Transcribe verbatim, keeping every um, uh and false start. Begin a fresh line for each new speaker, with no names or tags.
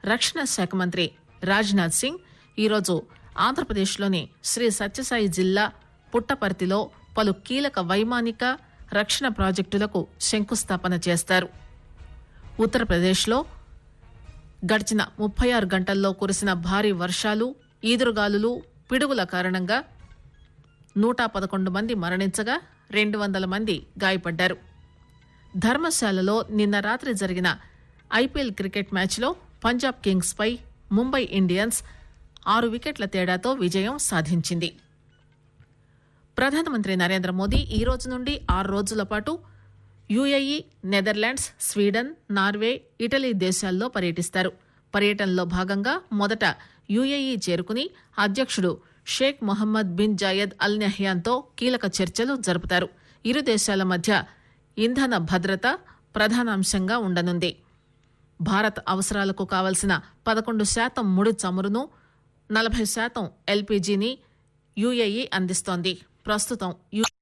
రక్షణ శాఖ మంత్రి రాజ్నాథ్ సింగ్ ఈరోజు ఆంధ్రప్రదేశ్లోని శ్రీ సత్యసాయి జిల్లా పుట్టపర్తిలో పలు కీలక వైమానిక రక్షణ ప్రాజెక్టులకు శంకుస్థాపన చేస్తారు. ఉత్తరప్రదేశ్లో గడిచిన ముప్పై ఆరు గంటల్లో కురిసిన భారీ వర్షాలు, ఈదురుగాలులు, పిడుగుల కారణంగా నూట పదకొండు మంది మరణించగా రెండు వందల మంది గాయపడ్డారు. ధర్మశాలలో నిన్న రాత్రి జరిగిన ఐపీఎల్ క్రికెట్ మ్యాచ్లో పంజాబ్ కింగ్స్ పై ముంబై ఇండియన్స్ ఆరు వికెట్ల తేడాతో విజయం సాధించింది. ప్రధానమంత్రి నరేంద్ర మోదీ ఈ రోజు నుండి ఆరు రోజుల పాటు UAE, Netherlands, Sweden, Norway, Italy దేశాల్లో పర్యటిస్తారు. పర్యటనలో భాగంగా మొదట యుఏఈ చేరుకుని అధ్యక్షుడు షేక్ మొహమ్మద్ బిన్ జాయద్ అల్ నహ్యాన్తో కీలక చర్చలు జరుపుతారు. ఇరు దేశాల మధ్య ఇంధన భద్రత ప్రధానాంశంగా ఉండనుంది. భారత్ అవసరాలకు కావలసిన పదకొండు శాతం ముడి చమురును, నలభై శాతం ఎల్పీజీని యుఏఈ అందిస్తోంది. ప్రస్తుతం